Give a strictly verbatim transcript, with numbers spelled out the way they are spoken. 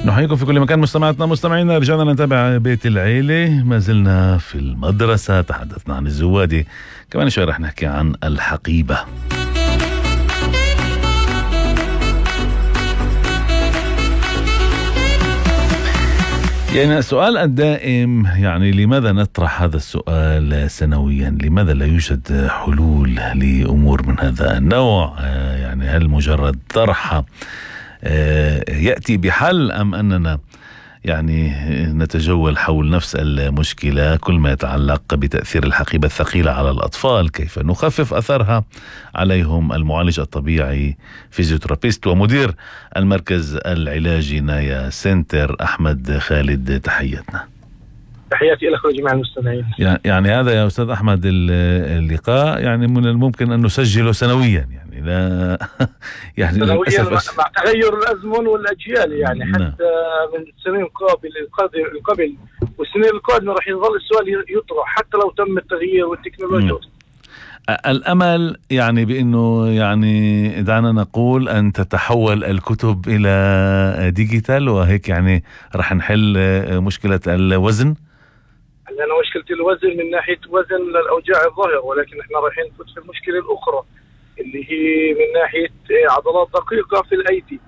نحييكم في كل مكان مستمعاتنا مستمعينا. رجعنا نتابع بيت العيلة، ما زلنا في المدرسة، تحدثنا عن الزوادي، كمان شوي رح نحكي عن الحقيبة. يعني السؤال الدائم، يعني لماذا نطرح هذا السؤال سنويا؟ لماذا لا يوجد حلول لأمور من هذا النوع؟ يعني هل مجرد طرحها يأتي بحل، أم أننا يعني نتجول حول نفس المشكلة؟ كل ما يتعلق بتأثير الحقيبة الثقيلة على الأطفال، كيف نخفف أثرها عليهم. المعالج الطبيعي فيزيوترابيست ومدير المركز العلاجي نايا سنتر أحمد خالد، تحياتنا. تحياتي لك وجميع المستمعين. يعني هذا يا أستاذ أحمد اللقاء يعني من الممكن أن نسجله سنويا، يعني لا يعني سنويا مع تغير الأزمن والأجيال، يعني حتى نعم. من سنين قابل قبل والسنين القادمة راح يظل السؤال يطرح حتى لو تم التغيير والتكنولوجيا. الأمل يعني بأنه يعني دعنا نقول أن تتحول الكتب إلى ديجيتال، وهيك يعني راح نحل مشكلة الوزن. لأن مشكلة الوزن من ناحية وزن للأوجاع الظاهرة، ولكن احنا رايحين نفوت في المشكلة الأخرى اللي هي من ناحية عضلات دقيقة في الأيدي.